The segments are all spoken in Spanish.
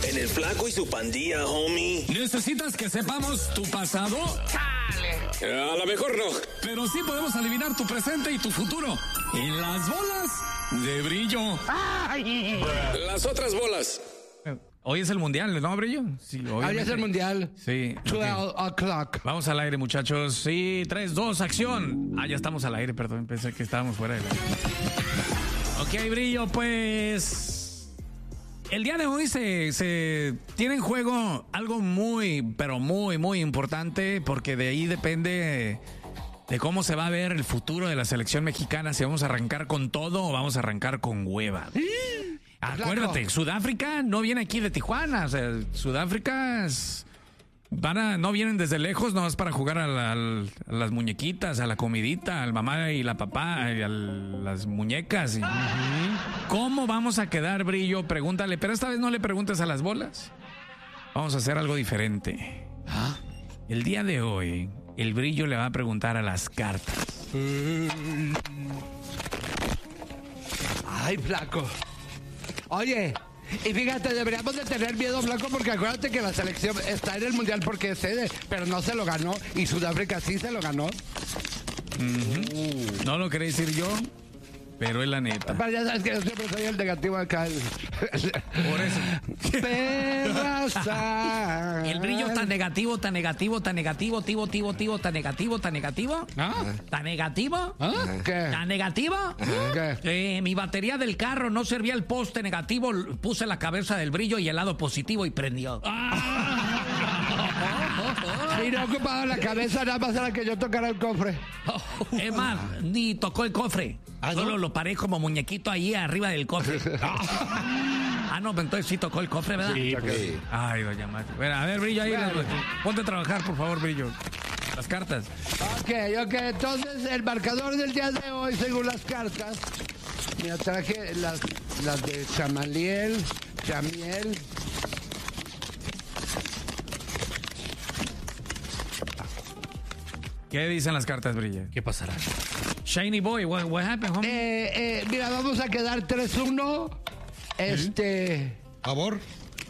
En el Flaco y su pandilla, homie. ¿Necesitas que sepamos tu pasado? ¡Chale! A lo mejor no. Pero sí podemos adivinar tu presente y tu futuro. En las bolas de Brillo. ¡Ay! Las otras bolas. Hoy es el mundial, ¿no, Brillo? Sí, hoy es el mundial. Sí. 12 o'clock. Vamos al aire, muchachos. Sí, 3, 2, acción. Ya estamos al aire, perdón. Pensé que estábamos fuera del aire. Ok, Brillo, pues... El día de hoy se tiene en juego algo muy, pero muy, muy importante, porque de ahí depende de cómo se va a ver el futuro de la selección mexicana, si vamos a arrancar con todo o vamos a arrancar con hueva. Acuérdate, Sudáfrica no viene aquí de Tijuana, o sea, Sudáfrica no vienen desde lejos, no es para jugar a las muñequitas, a la comidita, al mamá y la papá, y a las muñecas. ¿Cómo vamos a quedar, Brillo? Pregúntale, pero esta vez no le preguntes a las bolas. Vamos a hacer algo diferente. El día de hoy, el Brillo le va a preguntar a las cartas. Ay, Flaco. Oye, y fíjate, deberíamos de tener miedo, Flaco, porque acuérdate que la selección está en el mundial porque es sede, pero no se lo ganó, y Sudáfrica sí se lo ganó. No lo quería decir yo, pero es la neta. Pero ya sabes que yo siempre soy el negativo acá. Por eso. Perraza. El Brillo tan negativo, tan negativo, tan negativo, tan negativo, tan negativo. ¿Tan negativo? ¿Qué? ¿Tan negativo? ¿Qué? Mi batería del carro no servía el poste negativo, puse la cabeza del Brillo y el lado positivo y prendió. Y no ocupaba la cabeza, nada más era que yo tocara el cofre. Es más, ni tocó el cofre. Solo lo paré como muñequito ahí arriba del cofre. No, pero entonces sí tocó el cofre, ¿verdad? Sí, pues. Ay, doña Mati. Bueno, a ver, Brillo, ahí. Ponte a trabajar, por favor, Brillo. Las cartas. Ok. Entonces, el marcador del día de hoy, según las cartas, mira, traje las de Chamiel. ¿Qué dicen las cartas, Brillo? ¿Qué pasará? Shiny Boy, what happened, homie? Mira, vamos a quedar 3-1. ¿Favor?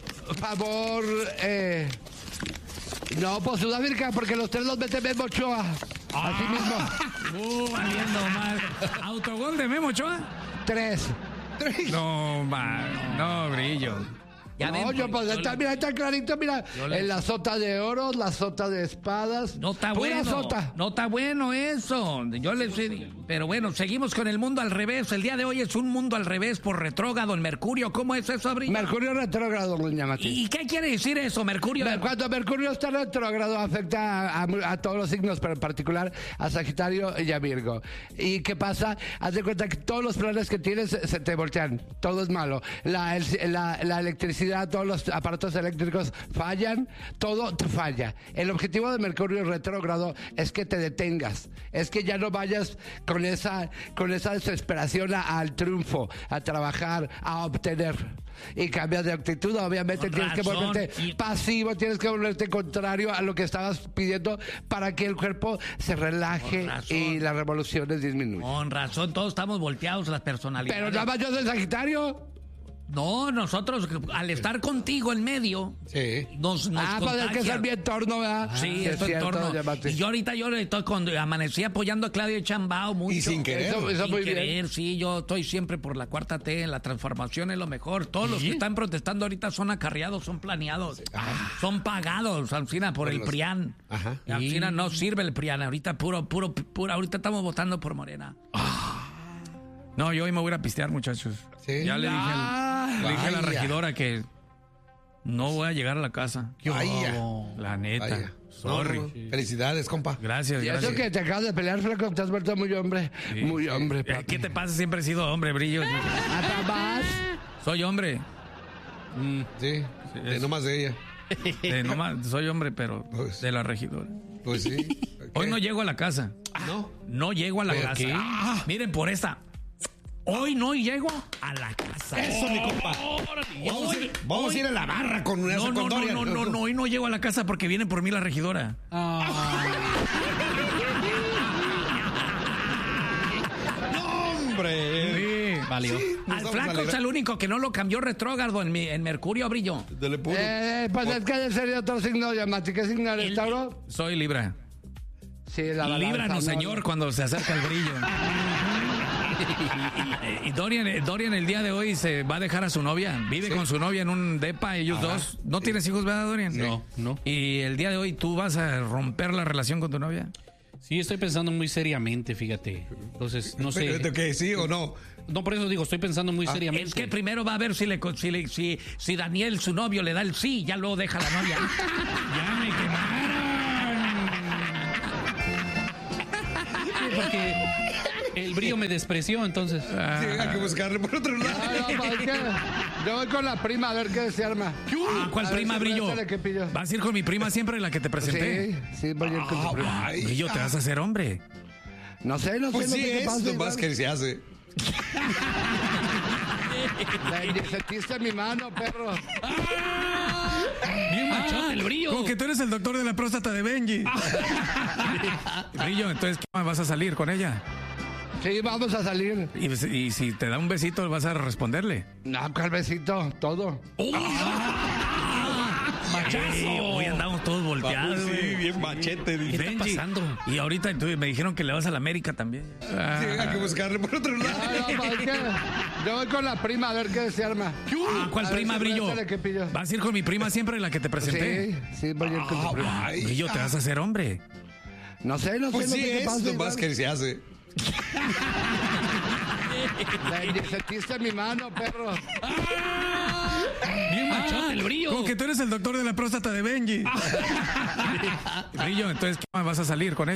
No, pues Sudáfrica, porque los tres los mete Memo Ochoa. Así mismo. Valiendo mal. ¿Autogol de Memo Ochoa? 3. No, Brillo. Ya no, mira, está clarito, mira. En la sota de oros, la sota de espadas. No está pura bueno. Sota. No está bueno eso. Yo le sé. Pero bueno, seguimos con el mundo al revés. El día de hoy es un mundo al revés por retrógrado en Mercurio. ¿Cómo es eso, Brillo? Mercurio retrógrado, doña Mati. ¿Y qué quiere decir eso, Mercurio? Cuando Mercurio está retrógrado afecta a todos los signos, pero en particular a Sagitario y a Virgo. ¿Y qué pasa? Haz de cuenta que todos los planes que tienes se te voltean. Todo es malo. La electricidad, todos los aparatos eléctricos fallan, todo te falla. El objetivo de Mercurio retrógrado es que te detengas, es que ya no vayas con esa desesperación al triunfo, a trabajar, a obtener. Y cambias de actitud, obviamente tienes que volverte pasivo, tienes que volverte contrario a lo que estabas pidiendo para que el cuerpo se relaje y las revoluciones disminuyan. Con razón, todos estamos volteados las personalidades. Pero nada más yo soy Sagitario. No, nosotros, al estar contigo en medio, nos pues es que es mi entorno, ¿verdad? Sí, es tu entorno. Y yo ahorita estoy cuando amanecí apoyando a Claudio Chambao mucho. Y sin querer. Eso muy bien. Querer, sí, yo estoy siempre por la cuarta T, la transformación es lo mejor. Todos los que están protestando ahorita son acarreados, son planeados, son pagados, Alcina, por el PRIAN. Alcina, no sirve el PRIAN, ahorita puro, ahorita estamos votando por Morena. No, yo hoy me voy a ir a pistear, muchachos. ¿Sí? Ya le dije a la regidora que no voy a llegar a la casa. La neta. Vaya. Sorry. No. Felicidades, compa. Gracias. Y eso que te acabas de pelear, Flaco, te has vuelto muy hombre. Sí, muy hombre, papi. ¿Qué te pasa? Siempre he sido hombre, Brillo. ¿Más? Soy hombre. Sí, no más de ella. Soy hombre, pero de la regidora. Pues sí. Hoy no llego a la casa. No llego a la casa. ¿Qué? Miren, por esta. Hoy no llego a la casa. Eso, mi compa. Vamos a ir a la barra con una secundaria. No, hoy no llego a la casa porque viene por mí la regidora. No, hombre. Sí. Valió. Al flaco es el único que no lo cambió retrógrado en Mercurio, Brillo. Dele puro. Pues es que sería otro signo diamante. ¿Qué signo eres, Tauro? Soy Libra. Sí, la balanza, Líbranos, no, señor, no. cuando se acerca el brillo. Y Dorian el día de hoy se va a dejar a su novia. Vive con su novia en un depa, ellos dos. ¿No tienes hijos, verdad, Dorian? No. Y el día de hoy tú vas a romper la relación con tu novia. Sí, estoy pensando muy seriamente, fíjate. Entonces, no sé. Pero, ¿qué? ¿Sí o no? No, por eso digo, estoy pensando muy seriamente. Es que primero va a ver si Daniel, su novio, le da el sí, ya luego deja la novia. ¡Ya me quemaron! Sí, porque el brillo me despreció, entonces. Sí, hay que buscarle por otro lado. ¿Por qué? Yo voy con la prima a ver qué se arma. ¿Cuál A ver, prima, sí, Brillo? préstale, ¿qué pillo? Vas a ir con mi prima siempre, la que te presenté. Sí, voy a ir con tu prima. Ay, Brillo, te vas a hacer hombre. No sé, pues no sí, sé qué es pasa. nomás que se hace. Sentiste mi mano, perro. Bien machote el brillo. Como que tú eres el doctor de la próstata de Benji. Brillo, entonces, ¿qué vas a salir con ella? Sí, vamos a salir. Y si te da un besito, vas a responderle. No, ¿cuál besito? Todo. ¡Machazo! Hoy andamos todos volteados. Sí, bien machete. Y Dice. Benji, pasando? Y ahorita me dijeron que le vas a la América también. Sí, hay que buscarle por otro lado. ¿Por qué? Yo voy con la prima a ver qué se arma. ¿Cuál A ver, prima, sí, Brillo? préstale, ¿qué pillo? Vas a ir con mi prima siempre, la que te presenté. Sí, voy a ir con tu prima. Ay, Brillo, te vas a hacer hombre. No sé, no pues sé sí, qué es pasa. nomás que se hace. Sentiste mi mano, perro. Bien machote el brillo. Como que tú eres el doctor de la próstata de Benji. Brillo, entonces, ¿qué vas a salir con ella?